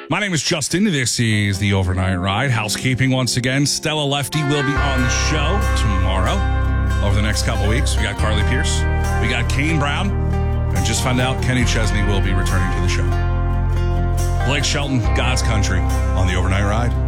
My name is Justin. This is the Overnight Ride. Housekeeping once again. Stella Lefty will be on the show tomorrow. Over the next couple weeks, we got Carly Pierce. We got Kane Brown. And just found out Kenny Chesney will be returning to the show. Blake Shelton, God's Country on the Overnight Ride.